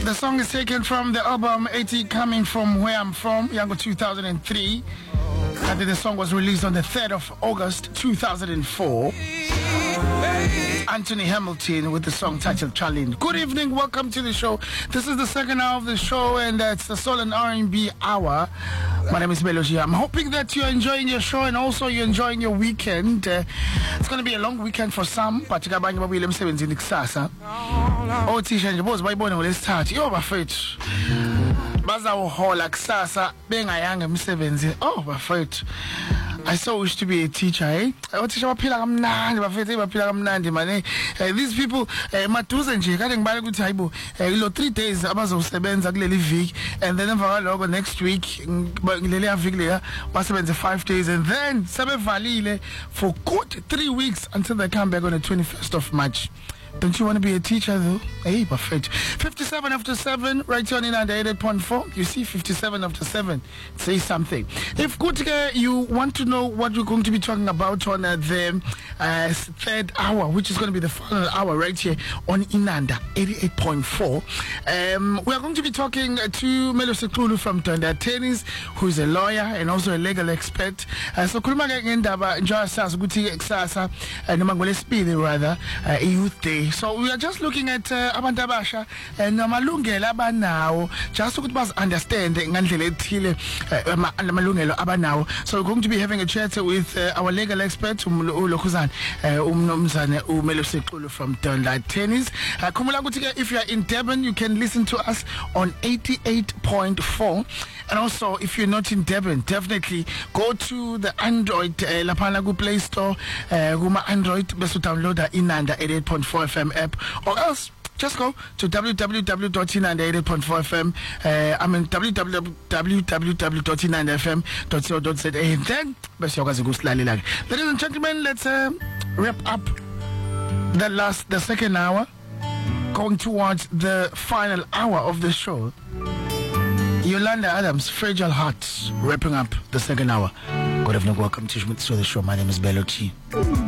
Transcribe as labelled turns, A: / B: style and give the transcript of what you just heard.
A: The song is taken from the album 80 Coming From Where I'm From, Yango 2003. And the song was released on the 3rd of August 2004. Anthony Hamilton with the song titled Charlene. Good evening, welcome to the show. This is the second hour of the show, and it's the Soul and R&B Hour. My name is Meloji. I'm hoping that you're enjoying your show and also you're enjoying your weekend. It's going to be a long weekend for some, but you got William 17 Ksasa. Oh, Tisha, the boss, by born, let's start. You're afraid. Bazawo Hola Ksasa, being a young M17. Oh, afraid. I so wish to be a teacher, eh? These people, Matuza nje kade ngibale ukuthi hayibo lo 3 days abazosebenza kuleli week, and then emva kwaloko next week ngilele week leya basebenza 5 days, and then sebevalile for good 3 weeks until they come back on the 21st of March. Don't you want to be a teacher though? Hey, perfect. 57 after 7, right here on 98.4. You see, 57 after 7. Say something. If Kutika, you want to know what we're going to be talking about on the third hour, which is going to be the final hour right here on Inanda 88.4. We are going to be talking to Melo Sekulu from Tonda Tennis, who is a lawyer and also a legal expert. So kuluma ngendaba njengoba sazi ukuthi kusasa noma ngolesibili rather youth day. So we are just looking at abantu abasha namalungelo abanawo, just ukuthi bas understand ngandlela ethile amalungelo abanawo. So we're going to be having a chat with our legal expert uLokhuzana umnomzane uMelo Sekulu from Tonda Tennis. Khumula ukuthi if you are in Durban, you can listen to us on 88.4, and also if you're not in Durban, definitely go to the Android lapana ku Play Store kuma Android bese download the Inanda 88.4 FM app, or else just go to www.inanda88.4fm. www.inandafm.co.za, and then ladies and gentlemen, let's wrap up the second hour, going towards the final hour of the show. Yolanda Adams, Fragile Hearts, wrapping up the second hour. Good evening, welcome to the show. My name is Bello T.